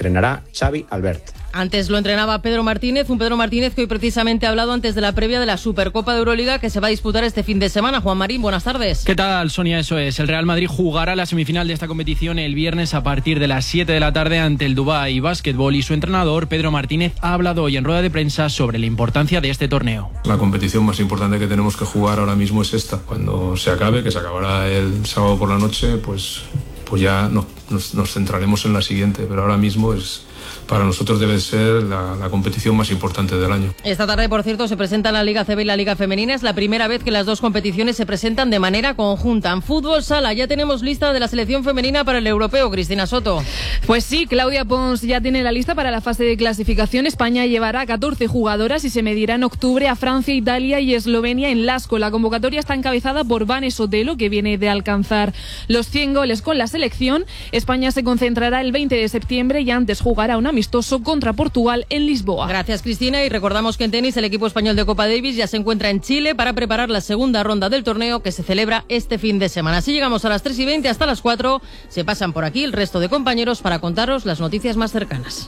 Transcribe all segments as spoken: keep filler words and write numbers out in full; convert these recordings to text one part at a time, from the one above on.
entrenará Xavi Albert. Antes lo entrenaba Pedro Martínez, un Pedro Martínez que hoy precisamente ha hablado antes de la previa de la Supercopa de Euroliga que se va a disputar este fin de semana. Juan Marín, buenas tardes. ¿Qué tal, Sonia? Eso es. El Real Madrid jugará la semifinal de esta competición el viernes a partir de las siete de la tarde ante el Dubái Basketball y su entrenador, Pedro Martínez, ha hablado hoy en rueda de prensa sobre la importancia de este torneo. La competición más importante que tenemos que jugar ahora mismo es esta. Cuando se acabe, que se acabará el sábado por la noche, pues, pues ya nos, nos, nos centraremos en la siguiente, pero ahora mismo es... para nosotros debe ser la, la competición más importante del año. Esta tarde, por cierto, se presentan la Liga C B y la Liga Femenina. Es la primera vez que las dos competiciones se presentan de manera conjunta. En fútbol sala ya tenemos lista de la selección femenina para el europeo. Cristina Soto. Pues sí, Claudia Pons ya tiene la lista para la fase de clasificación. España llevará catorce jugadoras y se medirá en octubre a Francia, Italia y Eslovenia en Lasco. La convocatoria está encabezada por Vane Sotelo, que viene de alcanzar los cien goles con la selección. España se concentrará el veinte de septiembre y antes jugará una amistoso contra Portugal en Lisboa. Gracias, Cristina, y recordamos que en tenis el equipo español de Copa Davis ya se encuentra en Chile para preparar la segunda ronda del torneo que se celebra este fin de semana. Así llegamos a las tres y veinte hasta las cuatro. Se pasan por aquí el resto de compañeros para contaros las noticias más cercanas.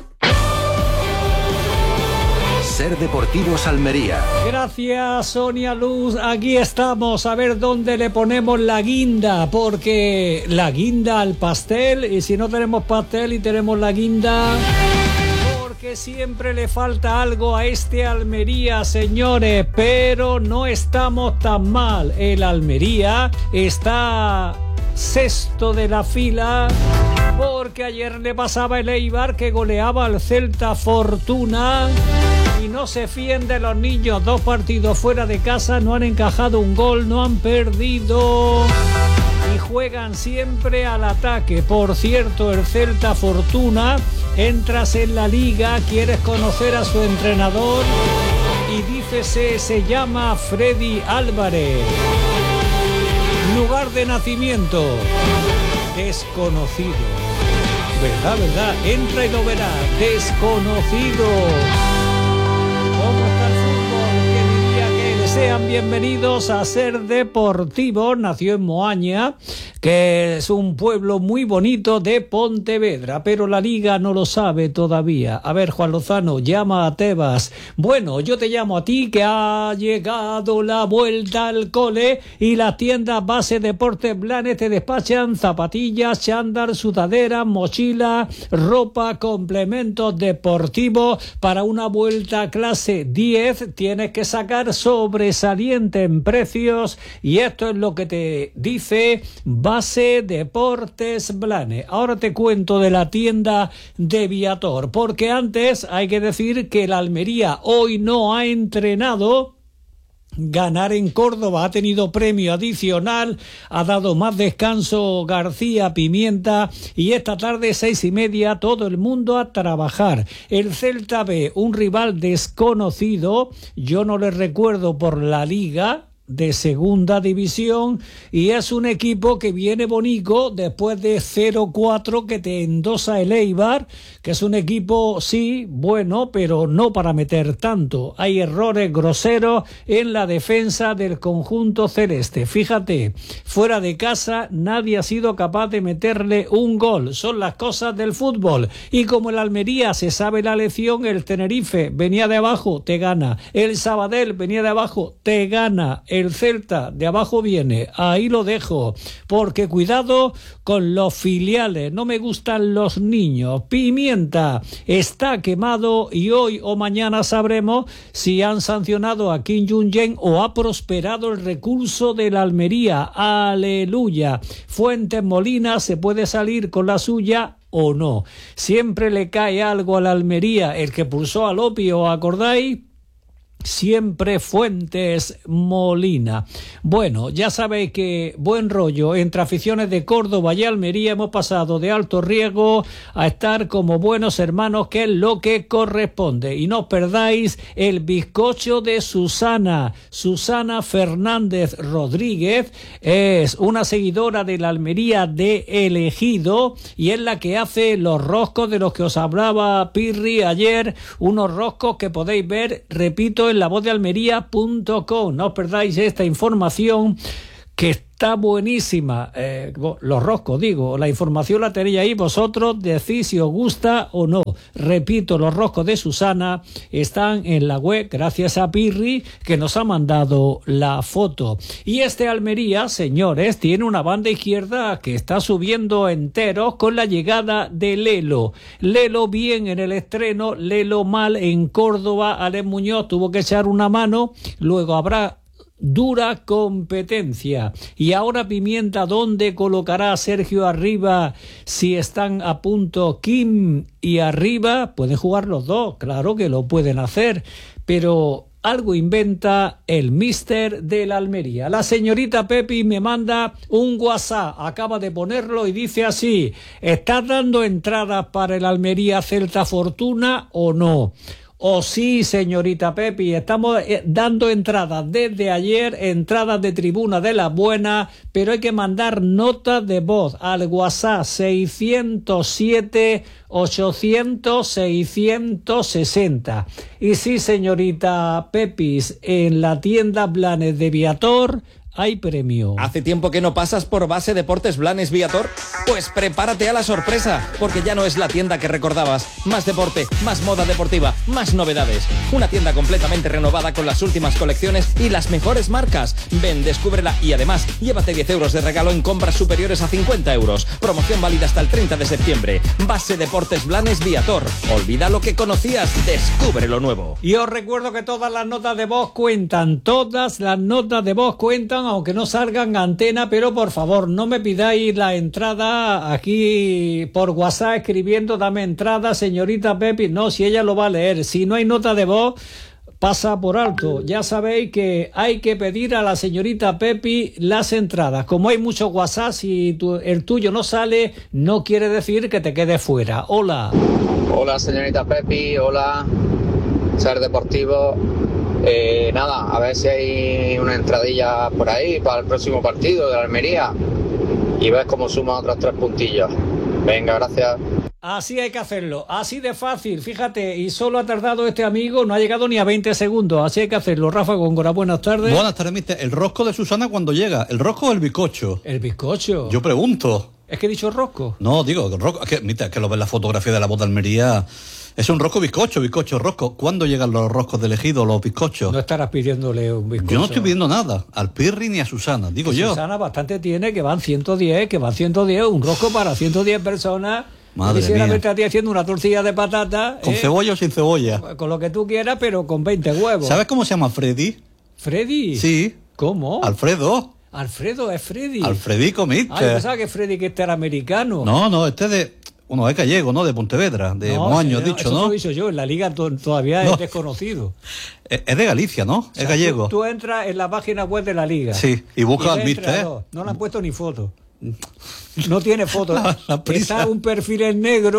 Ser Deportivos Almería. Gracias, Sonia Luz. Aquí estamos a ver dónde le ponemos la guinda, porque la guinda al pastel, y si no tenemos pastel y tenemos la guinda, porque siempre le falta algo a este Almería, señores, pero no estamos tan mal. El Almería está sexto de la fila, porque ayer le pasaba el Eibar que goleaba al Celta Fortuna. Y no se fíen de los niños, dos partidos fuera de casa, no han encajado un gol, no han perdido y juegan siempre al ataque. Por cierto, el Celta Fortuna, entras en la liga, quieres conocer a su entrenador y dícese, se llama Freddy Álvarez. Lugar de nacimiento, desconocido. Verdad, verdad, entra y lo verá, desconocido. ¿Cómo está el fútbol? ¿Qué diría que sean bienvenidos a Ser Deportivo? Nació en Moaña, que es un pueblo muy bonito de Pontevedra, pero la liga no lo sabe todavía. A ver, Juan Lozano, llama a Tebas. Bueno, yo te llamo a ti, que ha llegado la vuelta al cole y las tiendas Base Deportes Blanes te despachan zapatillas, chándal, sudadera, mochila, ropa, complementos deportivos para una vuelta a clase diez. Tienes que sacar sobresaliente en precios y esto es lo que te dice Base Deportes Blanes. Ahora te cuento de la tienda de Viator, porque antes hay que decir que la Almería hoy no ha entrenado. Ganar en Córdoba ha tenido premio adicional, ha dado más descanso García Pimienta y esta tarde seis y media todo el mundo a trabajar. El Celta B, un rival desconocido, yo no le recuerdo por la liga de segunda división, y es un equipo que viene bonito después de cero cuatro que te endosa el Eibar, que es un equipo sí bueno, pero no para meter tanto. Hay errores groseros en la defensa del conjunto celeste. Fíjate, fuera de casa nadie ha sido capaz de meterle un gol. Son las cosas del fútbol, y como el Almería se sabe la lección, el Tenerife venía de abajo, te gana. El Sabadell venía de abajo, te gana. El Celta de abajo viene, ahí lo dejo, porque cuidado con los filiales, no me gustan los niños. Pimienta está quemado y hoy o mañana sabremos si han sancionado a Kim Jong-un o ha prosperado el recurso de la Almería. Aleluya. Fuentes Molina se puede salir con la suya o no. Siempre le cae algo a la Almería, el que pulsó al opio, ¿acordáis? Siempre Fuentes Molina. Bueno, ya sabéis que buen rollo entre aficiones de Córdoba y Almería. Hemos pasado de alto riesgo a estar como buenos hermanos, que es lo que corresponde. Y no os perdáis el bizcocho de Susana. Susana Fernández Rodríguez es una seguidora de la Almería de Elegido y es la que hace los roscos de los que os hablaba Pirri ayer. Unos roscos que podéis ver, repito, en la voz de almería punto com. No os perdáis esta información que está buenísima. Eh, los roscos, digo, la información la tenéis ahí, vosotros decís si os gusta o no. Repito, los roscos de Susana están en la web, gracias a Pirri, que nos ha mandado la foto. Y este Almería, señores, tiene una banda izquierda que está subiendo enteros con la llegada de Lelo. Lelo bien en el estreno, Lelo mal en Córdoba. Alex Muñoz tuvo que echar una mano, luego habrá dura competencia. Y ahora Pimienta, ¿dónde colocará a Sergio Arriba si están a punto Kim y Arriba? Pueden jugar los dos, claro que lo pueden hacer, pero algo inventa el míster de la Almería. La señorita Pepi me manda un WhatsApp, acaba de ponerlo y dice así: ¿estás dando entradas para el Almería Celta Fortuna o no? Oh sí, señorita Pepi, estamos dando entradas desde ayer, entradas de tribuna de las buenas, pero hay que mandar notas de voz al WhatsApp seiscientos siete, ochocientos, seiscientos sesenta. Y sí, señorita Pepis, en la tienda Blanes de Viator hay premio. ¿Hace tiempo que no pasas por Base Deportes Blanes Viator? Pues prepárate a la sorpresa, porque ya no es la tienda que recordabas. Más deporte, más moda deportiva, más novedades. Una tienda completamente renovada con las últimas colecciones y las mejores marcas. Ven, descúbrela y además llévate diez euros de regalo en compras superiores a cincuenta euros. Promoción válida hasta el treinta de septiembre. Base Deportes Blanes Viator. Olvida lo que conocías, descubre lo nuevo. Y os recuerdo que todas las notas de voz cuentan, todas las notas de voz cuentan, aunque no salgan a antena, pero por favor no me pidáis la entrada aquí por WhatsApp escribiendo dame entrada, señorita Pepi. No, si ella lo va a leer. Si no hay nota de voz, pasa por alto. Ya sabéis que hay que pedir a la señorita Pepi las entradas. Como hay muchos WhatsApp, si tu, el tuyo no sale, no quiere decir que te quedes fuera. Hola. Hola, señorita Pepi. Hola, Ser Deportivo. Eh, nada, a ver si hay una entradilla por ahí para el próximo partido de la Almería y ves cómo suma otros tres puntillos. Venga, gracias. Así hay que hacerlo, así de fácil, fíjate, y solo ha tardado este amigo, no ha llegado ni a veinte segundos, así hay que hacerlo. Rafa Góngora, buenas tardes. Buenas tardes, mister. El rosco de Susana cuando llega, ¿el rosco o el bizcocho? El bizcocho. Yo pregunto. ¿Es que he dicho rosco? No, digo, el rosco, es que, mira, que lo ves la fotografía de la boda de Almería. Es un rosco bizcocho, bizcocho, rosco. ¿Cuándo llegan los roscos de elegido, los bizcochos? No estarás pidiéndole un bizcocho. Yo no estoy pidiendo nada, al Pirri ni a Susana, digo que yo. Susana bastante tiene, que van ciento diez, que van ciento diez, un rosco para ciento diez personas. Madre quisiera mía. verte a ti haciendo una tortilla de patata. ¿Con ¿eh? cebolla o sin cebolla? Con lo que tú quieras, pero con veinte huevos. ¿Sabes cómo se llama Freddy? ¿Freddy? Sí. ¿Cómo? Alfredo. Alfredo es Freddy. Alfredico, mister. Ah, yo pensaba que Freddy que este era americano. No, no, este es de... Uno es gallego, ¿no? De Pontevedra, de no, Moaño, señor, dicho, eso ¿no? lo he dicho yo, en la liga to todavía No. es desconocido. Es, es de Galicia, ¿no? O sea, es gallego. Tú, tú entras en la página web de la liga. Sí, y buscas al ves mister. entrenador. No le han puesto ni foto. No tiene foto. La- la prisa. Está un perfil en negro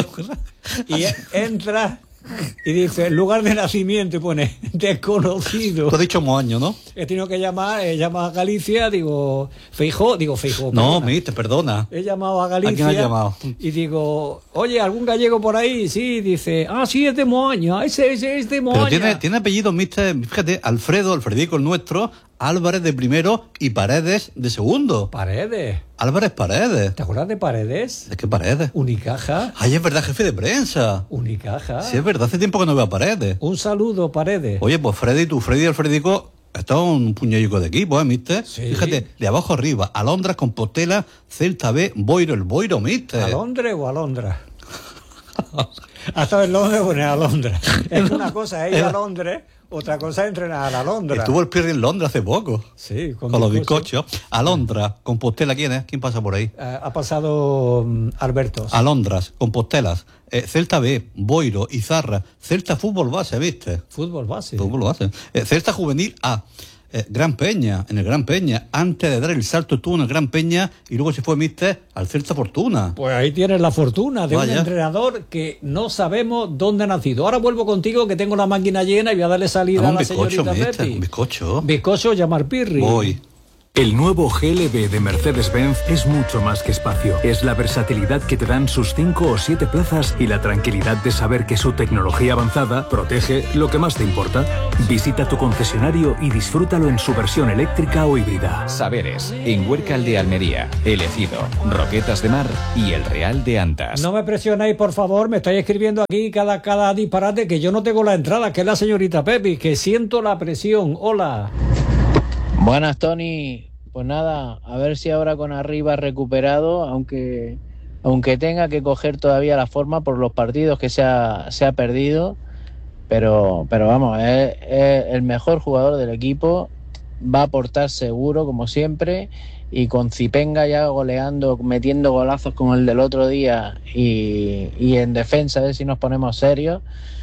y entra y dice, lugar de nacimiento, y pone desconocido. Tú has dicho Moaño, ¿no? He tenido que llamar, he llamado a Galicia, digo, Feijó, digo Feijó. No, perdona. mister, perdona. He llamado a Galicia. ¿A quién has llamado? Y digo, oye, ¿algún gallego por ahí? Sí, dice, ah, sí, es de Moaña, ese, ese es de Moaña. Pero tiene, tiene apellido, mister, fíjate, Alfredo, Alfredico el nuestro, Álvarez de primero y Paredes de segundo. Paredes. Álvarez Paredes. ¿Te acuerdas de Paredes? ¿De qué Paredes? Unicaja. Ay, es verdad, jefe de prensa. Unicaja. Sí, es verdad, hace tiempo que no veo a Paredes. Un saludo, Paredes. Oye, pues Freddy, tú, Freddy y Alfredico, está un puñadico de equipo, ¿eh, mister? Sí. Fíjate, de abajo arriba, Alondras, Compostela, Celta B, Boiro, el Boiro, mister. ¿A Londres o a Londra? Hasta en Londres pone a Londra. Es una cosa es ir a Londres, otra cosa es entrenar a Londra. Estuvo el Pirri en Londres hace poco. Sí, con, con los bizcochos. Alondras, Compostela, ¿quién es? ¿Quién pasa por ahí? Uh, ha pasado um, Alberto. Alondras, Compostelas, eh, Celta B, Boiro, Izarra, Celta Fútbol Base, ¿viste? Fútbol Base. Fútbol Base. Eh, Celta Juvenil A. Eh, Gran Peña, en el Gran Peña. Antes de dar el salto estuvo en el Gran Peña y luego se fue, mister, al Celta Fortuna. Pues ahí tienes la fortuna de Vaya. un entrenador que no sabemos dónde ha nacido. Ahora vuelvo contigo, que tengo la máquina llena y voy a darle salida Ah, a un la bizcocho, señorita mister, Pepi. un bizcocho. Bizcocho, llamar Pirri. Voy. El nuevo G L B de Mercedes-Benz es mucho más que espacio. Es la versatilidad que te dan sus cinco o siete plazas y la tranquilidad de saber que su tecnología avanzada protege lo que más te importa. Visita tu concesionario y disfrútalo en su versión eléctrica o híbrida. Saberes, en Huércal de Almería, El Ejido, Roquetas de Mar y El Real de Antas. No me presionéis, por favor, me estáis escribiendo aquí cada, cada disparate que yo no tengo la entrada, que es la señorita Pepi, que siento la presión. Hola. Buenas, Tony. Pues nada, a ver si ahora con Arriba recuperado, aunque aunque tenga que coger todavía la forma por los partidos que se ha, se ha perdido, pero pero vamos, es, es el mejor jugador del equipo, va a aportar seguro, como siempre, y con Zipenga ya goleando, metiendo golazos como el del otro día, y, y en defensa, a ver si nos ponemos serios,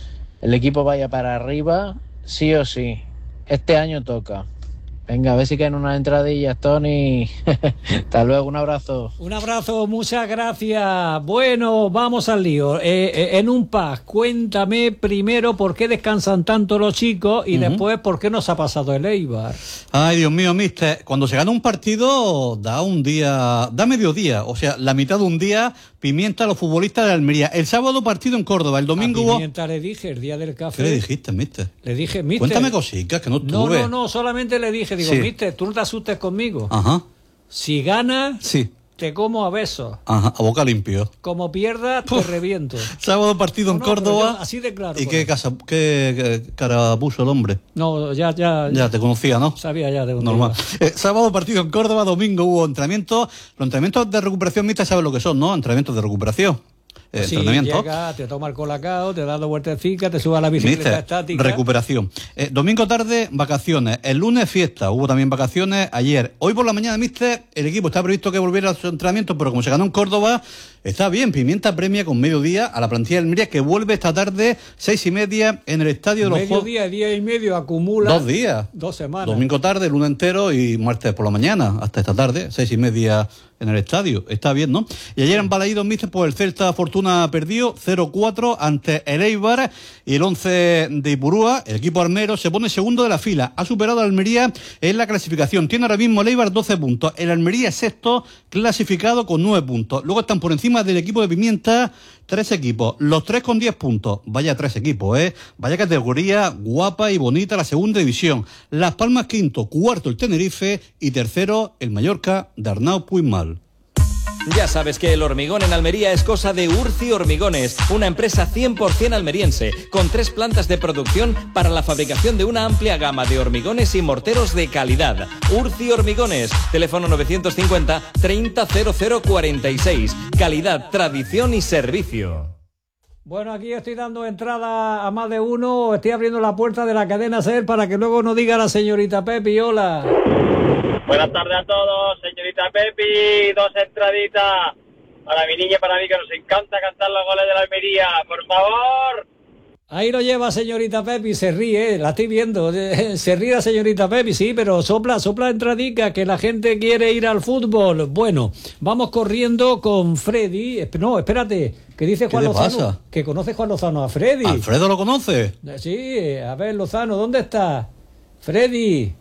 el equipo vaya para arriba, sí o sí. Este año toca. Venga, a ver si caen unas entradillas, Tony. Hasta luego, un abrazo. Un abrazo, muchas gracias. Bueno, vamos al lío. Eh, eh, en un pack, cuéntame primero por qué descansan tanto los chicos y uh-huh. después por qué nos ha pasado el Eibar. Ay, Dios mío, mister, cuando se gana un partido da un día, da medio día, o sea, la mitad de un día. Pimienta a los futbolistas de Almería. El sábado partido en Córdoba, el domingo hubo... Pimienta le dije, el día del café. ¿Qué le dijiste, mister? Le dije, mister... Cuéntame cositas, que no tuve. No, no, no, solamente le dije, digo, sí. mister, tú no te asustes conmigo. Ajá. Si ganas, sí. te como a besos. Ajá, a boca limpio. Como pierdas, te reviento. Sábado partido no, en no, Córdoba. Así de claro. ¿Y qué, casa, qué, qué cara puso el hombre? No, ya, ya. Ya te conocía, ¿no? Sabía ya de dónde Normal. Eh, sábado partido en Córdoba, domingo hubo entrenamientos. Los entrenamientos de recuperación mixta, ¿sabes lo que son, no? Entrenamientos de recuperación. Eh, sí, llega, te toma el colacao, te da dos vueltecitas, te sube a la bicicleta Mister, estática. Recuperación. Eh, domingo tarde, vacaciones. El lunes, fiesta. Hubo también vacaciones ayer. Hoy por la mañana, mister, el equipo está previsto que volviera a su entrenamiento, pero como se ganó en Córdoba, está bien. Pimienta premia con mediodía a la plantilla del Almería, que vuelve esta tarde, seis y media, en el estadio de los Juegos. Mediodía, día y medio, acumula. Dos días. Dos semanas. Domingo tarde, lunes entero y martes por la mañana, hasta esta tarde, seis y media en el estadio. Está bien, ¿no? Y ayer en Balaídos, mister, pues el Celta Fortuna perdió cero cuatro ante el Eibar, y el once de Ipurúa, el equipo armero, se pone segundo de la fila. Ha superado a Almería en la clasificación. Tiene ahora mismo el Eibar doce puntos. El Almería es sexto, clasificado con nueve puntos. Luego están por encima del equipo de Pimienta tres equipos, los tres con diez puntos. Vaya tres equipos, ¿eh? Vaya categoría guapa y bonita la segunda división. Las Palmas quinto, cuarto el Tenerife y tercero el Mallorca de Arnau Puigmal. Ya sabes que el hormigón en Almería es cosa de Urci Hormigones, una empresa cien por ciento almeriense, con tres plantas de producción para la fabricación de una amplia gama de hormigones y morteros de calidad. Urci Hormigones, teléfono novecientos cincuenta, treinta, cero cero cuarenta y seis. Calidad, tradición y servicio. Bueno, aquí estoy dando entrada a más de uno, estoy abriendo la puerta de la cadena SER para que luego no diga la señorita Pepi. Hola. Buenas tardes a todos, señorita Pepi, dos entraditas para mi niña y para mí, que nos encanta cantar los goles de la Almería, por favor. Ahí lo lleva señorita Pepi, se ríe, la estoy viendo, se ríe la señorita Pepi, sí, pero sopla, sopla entradica, que la gente quiere ir al fútbol. Bueno, vamos corriendo con Freddy, no, espérate, que dice Juan Lozano, pasa? Que conoce Juan Lozano a Freddy. ¿Alfredo lo conoce? Sí, a ver, Lozano, ¿dónde está? Freddy,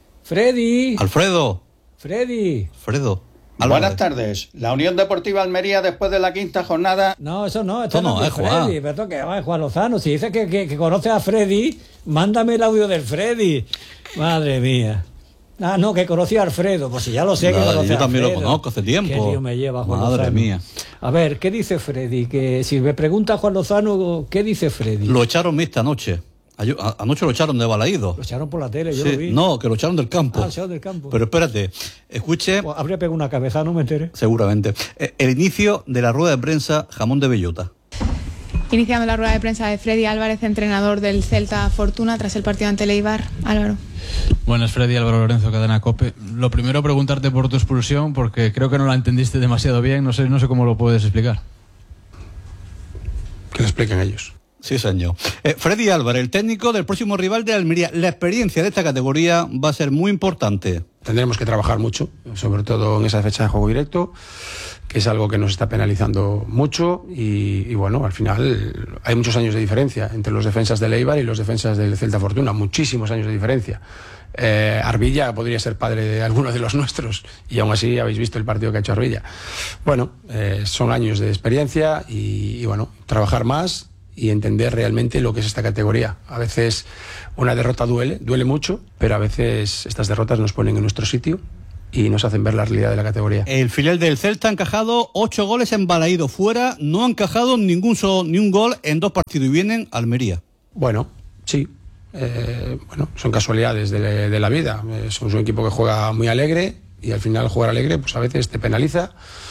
Freddy. Alfredo. Freddy. Alfredo. Buenas tardes. La Unión Deportiva Almería, después de la quinta jornada... No, eso no, esto no, no es Juan. Freddy, pero que es Juan Lozano. Si dice que, que, que conoce a Freddy, mándame el audio del Freddy. Madre mía. Ah, no, que conocí a Alfredo. Pues si ya lo sé, no, que conoce yo a también Alfredo. Lo conozco hace tiempo. Qué lío me lleva Juan Madre Lozano. mía. A ver, ¿qué dice Freddy? Que si me pregunta Juan Lozano, ¿qué dice Freddy? Lo echaron esta noche. Anoche lo echaron de Balaídos. Lo echaron por la tele, yo sí, lo vi. No, que lo echaron del campo. Ah, lo echaron del campo. Pero espérate, escuche... Pues habría pegado una cabeza, no me enteré. Seguramente. El inicio de la rueda de prensa Jamón de Bellota. Iniciando la rueda de prensa de Freddy Álvarez, entrenador del Celta Fortuna, tras el partido ante el Eibar. Álvaro. Buenas, Freddy, Álvaro Lorenzo, Cadena COPE. Lo primero, preguntarte por tu expulsión, porque creo que no la entendiste demasiado bien. No sé, no sé cómo lo puedes explicar. Que lo expliquen ellos. Sí, señor. Eh, Freddy Álvarez, el técnico del próximo rival de Almería. La experiencia de esta categoría va a ser muy importante. Tendremos que trabajar mucho, sobre todo en esa fecha de juego directo, que es algo que nos está penalizando mucho y, y bueno, al final hay muchos años de diferencia entre los defensas del Eibar y los defensas del Celta Fortuna, muchísimos años de diferencia. Eh, Arbilla podría ser padre de alguno de los nuestros y aún así habéis visto el partido que ha hecho Arbilla. Bueno, eh, son años de experiencia y, y bueno, trabajar más y entender realmente lo que es esta categoría. A veces una derrota duele, duele mucho, pero a veces estas derrotas nos ponen en nuestro sitio y nos hacen ver la realidad de la categoría. El filial del Celta ha encajado ocho goles en Balaído fuera, no ha encajado ningún solo, ni un gol en dos partidos y vienen Almería. Bueno, sí. Eh, bueno, son casualidades de, de la vida. Eh, somos un equipo que juega muy alegre y al final jugar alegre pues a veces te penaliza.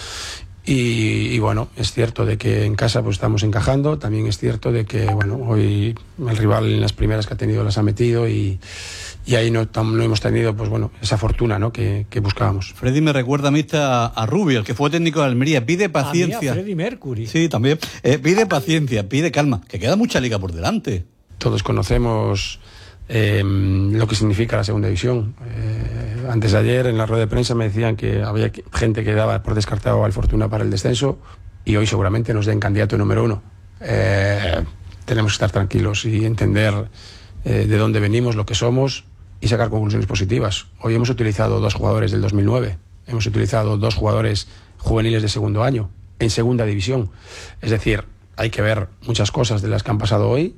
Y, y bueno, es cierto de que en casa pues estamos encajando, también es cierto de que bueno, hoy el rival en las primeras que ha tenido las ha metido y, y ahí no, no hemos tenido pues bueno, esa fortuna, ¿no?, que, que buscábamos. Freddy me recuerda a mí a, a Rubio, el que fue técnico de Almería, pide paciencia. A mí a Freddy Mercury. Sí, también. Eh, pide paciencia, pide calma, que queda mucha liga por delante. Todos conocemos eh, lo que significa la segunda división. Eh, antes de ayer en la rueda de prensa me decían que había gente que daba por descartado al Fortuna para el descenso y hoy seguramente nos den candidato número uno. Eh, tenemos que estar tranquilos y entender eh, de dónde venimos, lo que somos y sacar conclusiones positivas. Hoy hemos utilizado dos jugadores del dos mil nueve, hemos utilizado dos jugadores juveniles de segundo año en segunda división. Es decir, hay que ver muchas cosas de las que han pasado hoy.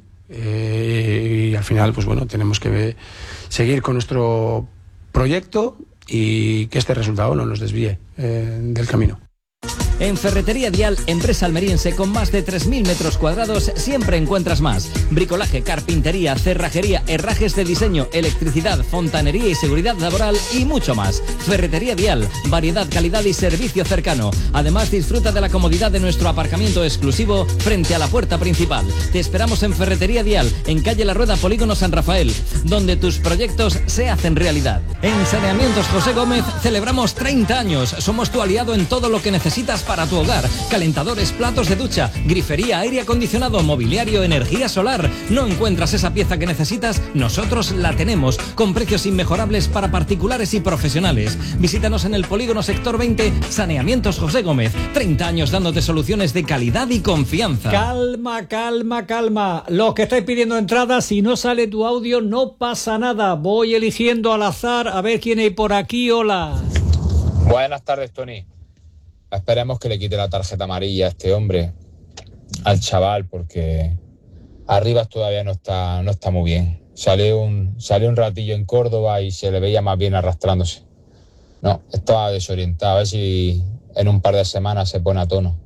Eh, y al final pues bueno, tenemos que ver, seguir con nuestro proyecto y que este resultado no nos desvíe eh, del camino. En Ferretería Dial, empresa almeriense con más de tres mil metros cuadrados, siempre encuentras más. Bricolaje, carpintería, cerrajería, herrajes de diseño, electricidad, fontanería y seguridad laboral y mucho más. Ferretería Dial, variedad, calidad y servicio cercano. Además, disfruta de la comodidad de nuestro aparcamiento exclusivo frente a la puerta principal. Te esperamos en Ferretería Dial, en calle La Rueda, Polígono San Rafael, donde tus proyectos se hacen realidad. En Saneamientos José Gómez celebramos treinta años. Somos tu aliado en todo lo que necesitas para tu hogar. Calentadores, platos de ducha, grifería, aire acondicionado, mobiliario, energía solar. ¿No encuentras esa pieza que necesitas? Nosotros la tenemos, con precios inmejorables para particulares y profesionales. Visítanos en el Polígono Sector veinte, Saneamientos José Gómez. treinta años dándote soluciones de calidad y confianza. Calma, calma, calma. Los que estáis pidiendo entradas, si no sale tu audio, no pasa nada. Voy eligiendo al azar a ver quién hay por aquí. Hola. Buenas tardes, Tony. Esperemos que le quite la tarjeta amarilla a este hombre, al chaval, porque Arribas todavía no está, no está muy bien. Salió un, salió un ratillo en Córdoba y se le veía más bien arrastrándose. No, estaba desorientado. A ver si en un par de semanas se pone a tono.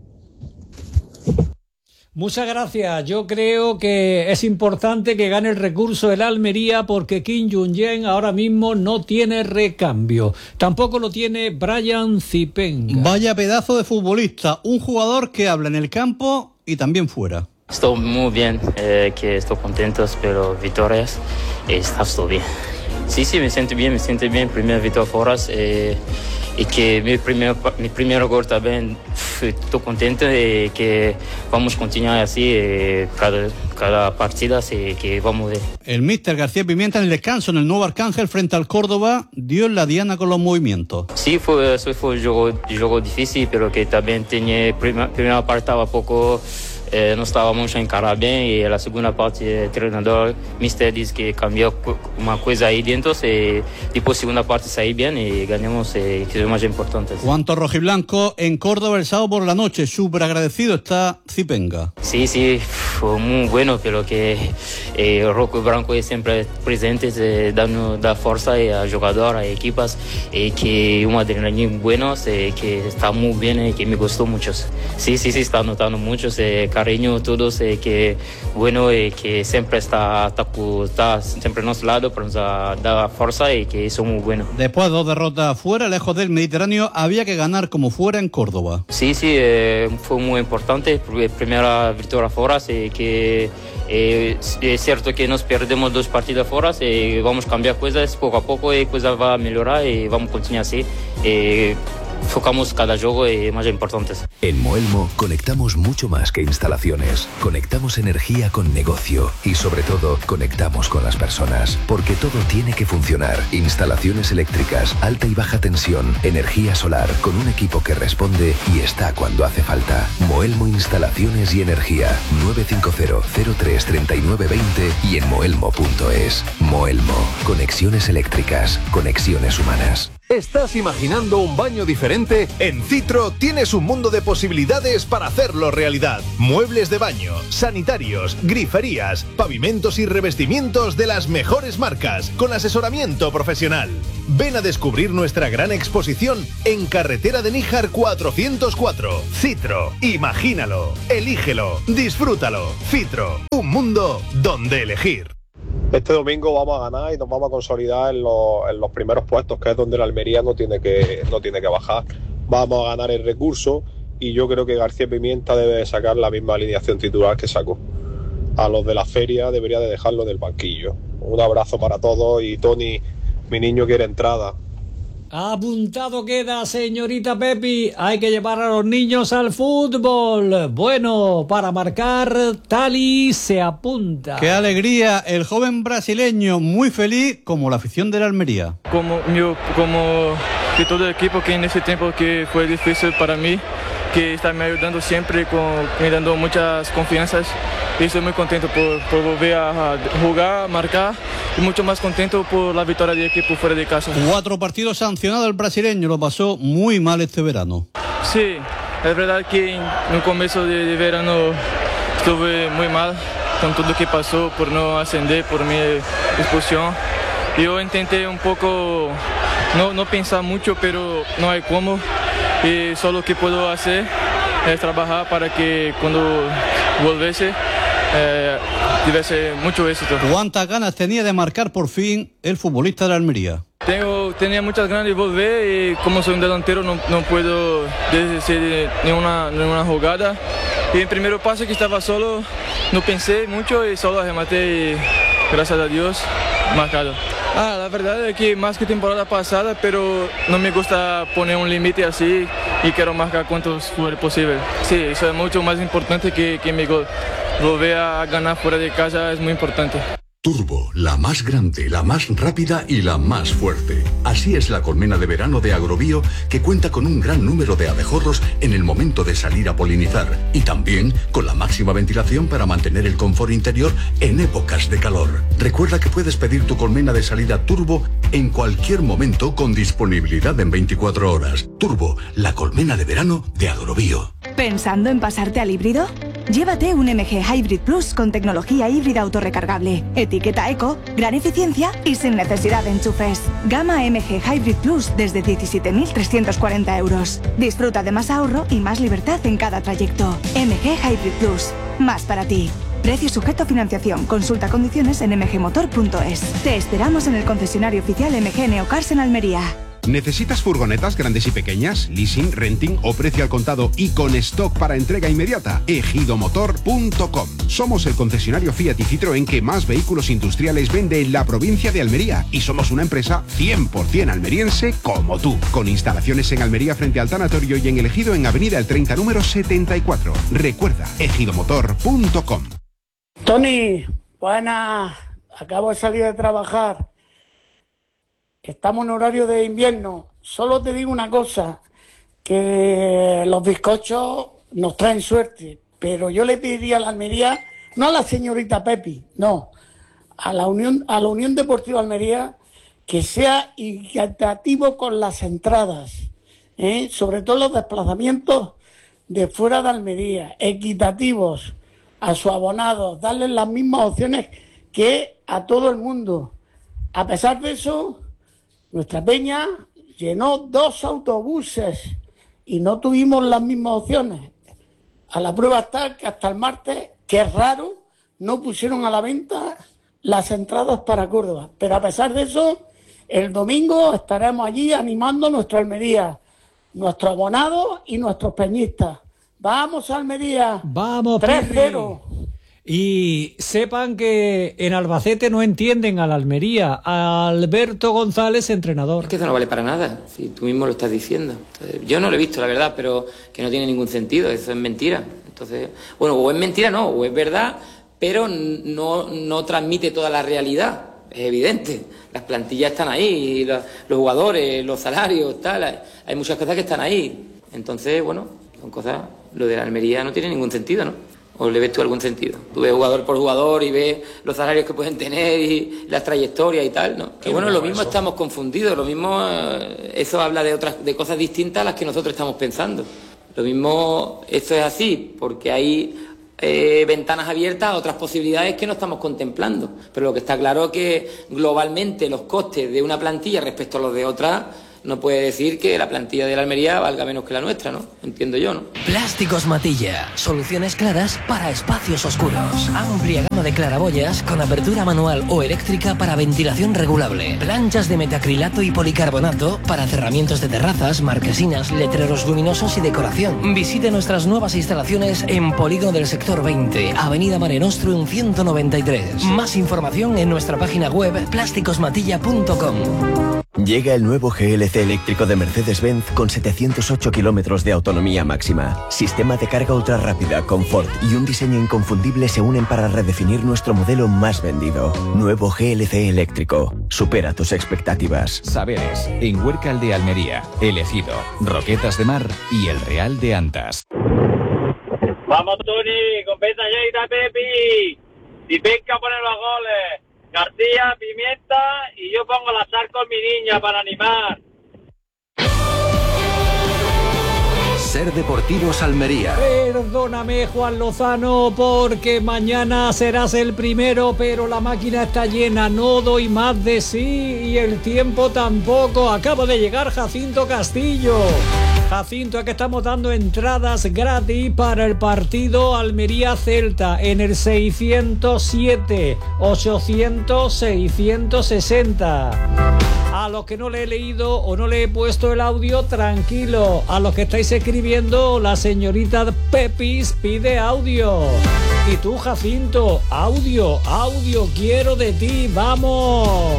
Muchas gracias. Yo creo que es importante que gane el recurso el Almería porque Kim Jong-un ahora mismo no tiene recambio. Tampoco lo tiene Brian Zipenga. Vaya pedazo de futbolista. Un jugador que habla en el campo y también fuera. Estoy muy bien, eh, que estoy contento, pero victorias, eh, está todo bien. Sí, sí, me siento bien, me siento bien. Primera victoria fuera. Eh, y que mi primer, mi primer gol también, estoy contento y que vamos a continuar así eh, cada, cada partida, así que vamos a ver. El míster García Pimienta en el descanso en el Nuevo Arcángel frente al Córdoba dio la diana con los movimientos. Sí, fue, fue un juego, juego difícil, pero que también tenía, primera, primera parte estaba poco... Eh, no estábamos a encarar bien y en la segunda parte el entrenador mister dice que cambió una cosa ahí dentro y después segunda parte salió bien y ganamos, eh, que es lo más importante. Cuanto rojiblanco en Córdoba el sábado por la noche, súper agradecido está Zipenga. Sí, sí, fue muy bueno, pero que eh, Rojo Branco es siempre presente, eh, dando da fuerza a jugadores, a equipas, y que un adrenalina bueno, eh, que está muy bien y que me gustó mucho. Sí, sí, sí, está notando mucho. Eh, cariño todos, eh, que bueno, eh, que siempre está, está, está siempre a nuestro lado para nos dar fuerza y que son muy buenos. Después de dos derrotas fuera, lejos del Mediterráneo, había que ganar como fuera en Córdoba. Sí, sí, eh, fue muy importante, primera victoria fuera, eh, que eh, es cierto que nos perdemos dos partidos fuera, eh, vamos a cambiar cosas poco a poco y cosas van a mejorar y vamos a continuar así. Eh, focamos cada juego y más importantes. En Moelmo conectamos mucho más que instalaciones. Conectamos energía con negocio y sobre todo conectamos con las personas. Porque todo tiene que funcionar. Instalaciones eléctricas, alta y baja tensión, energía solar, con un equipo que responde y está cuando hace falta. Moelmo Instalaciones y Energía. nueve cinco cero, cero tres, tres nueve dos cero y en moelmo punto es. Moelmo. Conexiones eléctricas. Conexiones humanas. ¿Estás imaginando un baño diferente? En Citro tienes un mundo de posibilidades para hacerlo realidad. Muebles de baño, sanitarios, griferías, pavimentos y revestimientos de las mejores marcas, con asesoramiento profesional. Ven a descubrir nuestra gran exposición en Carretera de Níjar cuatrocientos cuatro. Citro, imagínalo, elígelo, disfrútalo. Citro, un mundo donde elegir. Este domingo vamos a ganar y nos vamos a consolidar en los, en los primeros puestos, que es donde la Almería no tiene que, no tiene que bajar. Vamos a ganar el recurso y yo creo que García Pimienta debe sacar la misma alineación titular que sacó. A los de la feria debería de dejarlo del banquillo. Un abrazo para todos y Tony, mi niño quiere entrada. Apuntado queda, señorita Pepi. Hay que llevar a los niños al fútbol. Bueno, para marcar, Tali se apunta. ¡Qué alegría! El joven brasileño muy feliz como la afición de la Almería. Como, mío, como que todo el equipo que en ese tiempo que fue difícil para mí, que está me ayudando siempre, con, me dando muchas confianzas. Y estoy muy contento por, por volver a jugar, a marcar y mucho más contento por la victoria del equipo fuera de casa. Cuatro partidos sancionados el brasileño, lo pasó muy mal este verano. Sí, es verdad que en el comienzo de, de verano estuve muy mal con todo lo que pasó por no ascender, por mi expulsión. Yo intenté un poco no, no pensar mucho, pero no hay cómo. Y solo lo que puedo hacer es trabajar para que cuando volviese eh, tuviese mucho éxito. ¿Cuántas ganas tenía de marcar por fin el futbolista de la Almería? Tengo, tenía muchas ganas de volver y como soy un delantero no, no puedo decir ninguna, ninguna jugada. Y en primer paso que estaba solo, no pensé mucho y solo rematé y gracias a Dios marcado. Ah, la verdad es que más que temporada pasada, pero no me gusta poner un límite así y quiero marcar cuantos fuera posible. Sí, eso es mucho más importante que, que mi gol. Volver a ganar fuera de casa es muy importante. Turbo, la más grande, la más rápida y la más fuerte. Así es la colmena de verano de Agrobio, que cuenta con un gran número de abejorros en el momento de salir a polinizar y también con la máxima ventilación para mantener el confort interior en épocas de calor. Recuerda que puedes pedir tu colmena de salida Turbo en cualquier momento con disponibilidad en veinticuatro horas. Turbo, la colmena de verano de Agrobio. ¿Pensando en pasarte al híbrido? Llévate un M G Hybrid Plus con tecnología híbrida autorrecargable, etiqueta eco, gran eficiencia y sin necesidad de enchufes. Gama M G Hybrid Plus desde diecisiete mil trescientos cuarenta euros. Disfruta de más ahorro y más libertad en cada trayecto. M G Hybrid Plus, más para ti. Precio sujeto a financiación. Consulta condiciones en m g motor punto es. Te esperamos en el concesionario oficial M G Neocars en Almería. ¿Necesitas furgonetas grandes y pequeñas, leasing, renting o precio al contado y con stock para entrega inmediata? ejido motor punto com. Somos el concesionario Fiat y Citroën que más vehículos industriales vende en la provincia de Almería y somos una empresa cien por ciento almeriense como tú, con instalaciones en Almería frente al tanatorio y en El Ejido en Avenida El treinta número setenta y cuatro. Recuerda, ejido motor punto com. Tony, buenas, acabo de salir de trabajar. Estamos en horario de invierno. Solo te digo una cosa, que los bizcochos nos traen suerte, pero yo le pediría a la Almería, no a la señorita Pepi, no, a la Unión, a la Unión Deportiva Almería, que sea equitativo con las entradas, ¿eh? Sobre todo los desplazamientos de fuera de Almería, equitativos a sus abonados, darles las mismas opciones que a todo el mundo. A pesar de eso, nuestra peña llenó dos autobuses y no tuvimos las mismas opciones. A la prueba está que hasta el martes, que es raro, no pusieron a la venta las entradas para Córdoba. Pero a pesar de eso, el domingo estaremos allí animando nuestra Almería, nuestros abonados y nuestros peñistas. ¡Vamos, Almería! ¡Vamos, tres cero! Y sepan que en Albacete no entienden a la Almería. Alberto González, entrenador. Es que eso no vale para nada, si tú mismo lo estás diciendo. Entonces, yo no lo he visto, la verdad, pero que no tiene ningún sentido, eso es mentira. Entonces, bueno, o es mentira, no, o es verdad, pero no, no transmite toda la realidad. Es evidente, las plantillas están ahí, los, los jugadores, los salarios, tal, hay muchas cosas que están ahí. Entonces, bueno, son cosas, lo de la Almería no tiene ningún sentido, ¿no? ¿O le ves tú algún sentido? Tú ves jugador por jugador y ves los salarios que pueden tener y las trayectorias y tal, ¿no? Que bueno, lo mismo estamos confundidos, lo mismo, eh, eso habla de otras, de cosas distintas a las que nosotros estamos pensando. Lo mismo, esto es así, porque hay Eh, ventanas abiertas a otras posibilidades que no estamos contemplando. Pero lo que está claro es que globalmente los costes de una plantilla respecto a los de otra, no puede decir que la plantilla de la Almería valga menos que la nuestra, ¿no? Entiendo yo, ¿no? Plásticos Matilla. Soluciones claras para espacios oscuros. Amplia gama de claraboyas con apertura manual o eléctrica para ventilación regulable. Planchas de metacrilato y policarbonato para cerramientos de terrazas, marquesinas, letreros luminosos y decoración. Visite nuestras nuevas instalaciones en Polígono del Sector veinte, Avenida Mare Nostrum ciento noventa y tres. Más información en nuestra página web plásticos matilla punto com. Llega el nuevo G L C eléctrico de Mercedes-Benz con setecientos ocho kilómetros de autonomía máxima. Sistema de carga ultra rápida, confort y un diseño inconfundible se unen para redefinir nuestro modelo más vendido. Nuevo G L C eléctrico. Supera tus expectativas. Saberes, en Huércal de Almería, El Ejido, Roquetas de Mar y El Real de Antas. Vamos, Tony, compensa ya, Pepi. Y venga a poner los goles. García, Pimienta y yo pongo la sal con mi niña para animar. Ser Deportivos Almería. Perdóname, Juan Lozano, porque mañana serás el primero, pero la máquina está llena, no doy más de sí y el tiempo tampoco. Acaba de llegar Jacinto Castillo. Jacinto, aquí estamos dando entradas gratis para el partido Almería-Celta en el seiscientos siete, ochocientos, seiscientos sesenta. A los que no le he leído o no le he puesto el audio, tranquilo. A los que estáis escribiendo, la señorita Pepis pide audio. Y tú, Jacinto, audio, audio, quiero de ti, vamos.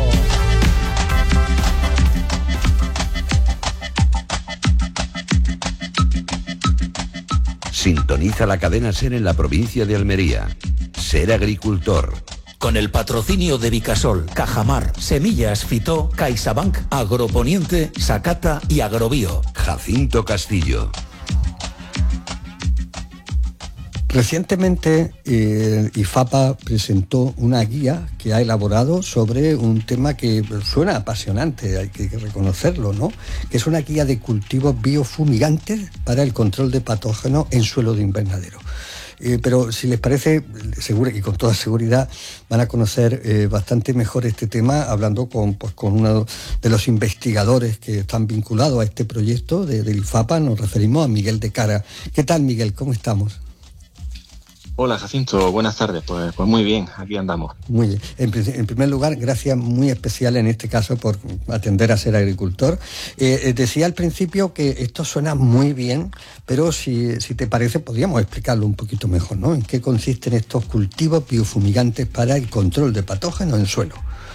Sintoniza la cadena SER en la provincia de Almería. Ser agricultor. Con el patrocinio de Vicasol, Cajamar, Semillas Fitó, CaixaBank, Agroponiente, Sacata y Agrobio. Jacinto Castillo. Recientemente eh, IFAPA presentó una guía que ha elaborado sobre un tema que suena apasionante, hay que reconocerlo, ¿no? Que es una guía de cultivos biofumigantes para el control de patógenos en suelo de invernadero. Eh, pero si les parece, seguro y con toda seguridad van a conocer eh, bastante mejor este tema hablando con, pues, con uno de los investigadores que están vinculados a este proyecto de, del IFAPA. Nos referimos a Miguel de Cara. ¿Qué tal, Miguel? ¿Cómo estamos? Hola, Jacinto, buenas tardes. Pues, pues muy bien, aquí andamos. Muy bien. En, en primer lugar, gracias muy especiales en este caso por atender a Ser Agricultor. Eh, decía al principio que esto suena muy bien, pero si, si te parece podríamos explicarlo un poquito mejor, ¿no? ¿En qué consisten estos cultivos biofumigantes para el control de patógenos en suelo?